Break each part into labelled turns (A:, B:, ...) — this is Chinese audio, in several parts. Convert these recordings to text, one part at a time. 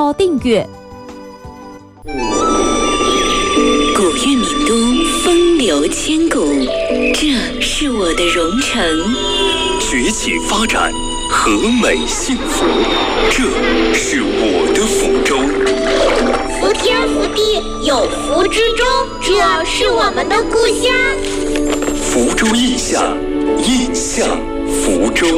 A: 多顶月。
B: 古月名都，风流千古，这是我的蓉城。
C: 崛起发展，和美幸福，这是我的福州。
D: 福天福地，有福之州，这是我们的故乡。
C: 福州印象，印象福州。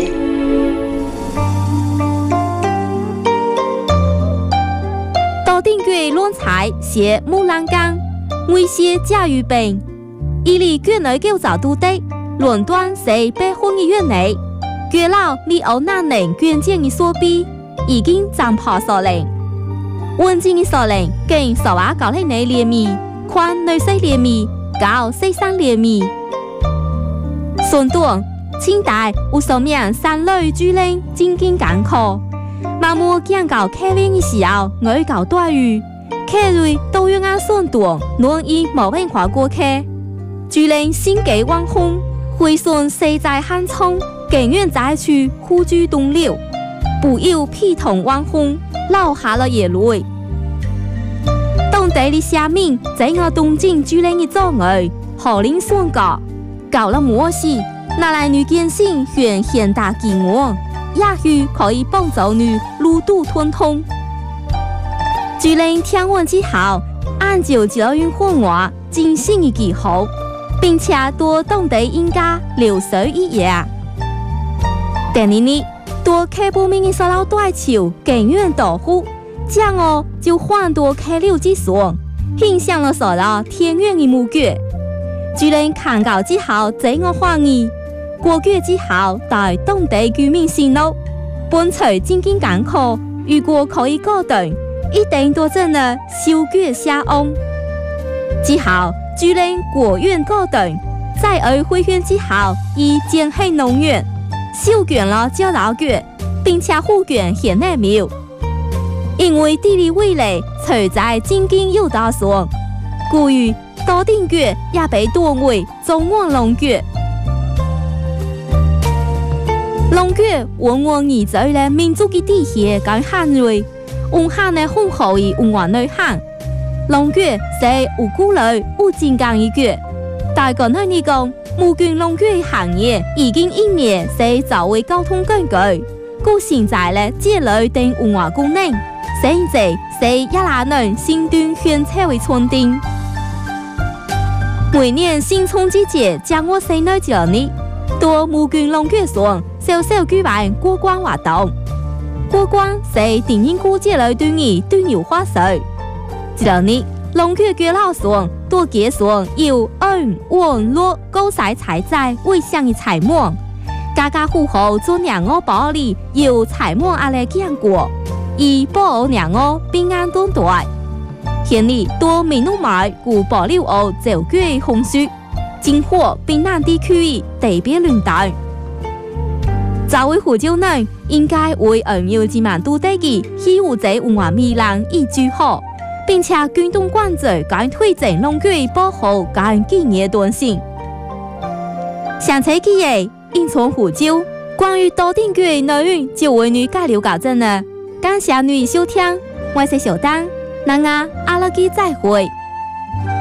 A: 多顶月乱财写木栏杆，威胁驾驭病。伊里卷内叫早都得，伦敦是被婚医院内。月老你欧那人捐建的所比，已经涨破所零。温静的所零，跟所话搞起内连米，宽内4连米，高3连米。顺段清代有上面3类居令进京赶考，盲目讲到客运的时候，我搞待遇，客类都要按顺段，容易冇办法过客。居令先给网红，回顺谁在汉冲，更愿在去呼居东流，不要批同网红，留下了野路。当地的下面在我东京居令的障碍，何令算搞？搞了模式，拿来女见性选现大技能，也许可以帮助女路途通通。居令听完之后，按照教育方法进行的记号，并且多当地应家留水一夜。第二日，多客不明的所老大潮更远到户，这样我就换多客流之上，影响了所老天远的目标。居令看到之后，这我怀疑，过月之後對當地居民承諾，本隨正經趕考，如果可以搞定，一定多真的收月下安。之後，居令果園搞定，在回圈之後，以建起農園，收卷了就老月，並且護卷顯內苗。因為地理位置隨在正經有打算，故於多頂月也被多為中央農月。農月往往而在咧民族嘅地形跟漢瑞，用漢嘅豐厚嘅文化內涵。農月係有古來有正港嘅月，但係講嚟講，目前農月行業已經1年係作為交通工具，故現在咧積累定文化功能，甚至係一拉人新段宣車為村定。每年新春之節將我細內節日，多目前農月上。小小舉辦過關活動，過關係電影古節來對你對牛花水。這日農月月老上多結上有黃綠高晒彩在為上嘅彩芒，家家戶戶做娘我包裡有彩芒阿來見過，以保娘我平安當代。現裡多美濃買古保留我走月紅樹，今後並南地區特別輪帶。作為福州人，應該為要自慢都地嘅希護者文化美lan而祝賀，並且捐動關注跟推進農業保護跟紀念段線。上次幾日，因從福州關於多頂月內容就為你介紹到這呢，感謝你收聽，我是小丹，那阿拉基再會。